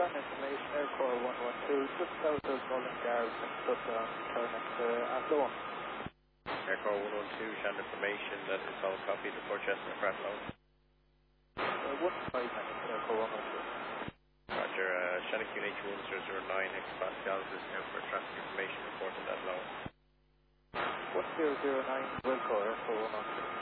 Shan information, Aircore 112, just south of Mullingar, next up turn next to Athlone. Aircore 112, Shan information, that is all copy to Portchester for Athlone. 1 5 minutes, Aircore 112. Roger, Shan QNH 1009 hectopascals is now for traffic information report on that low. 1009, Wilco, Aircore 112.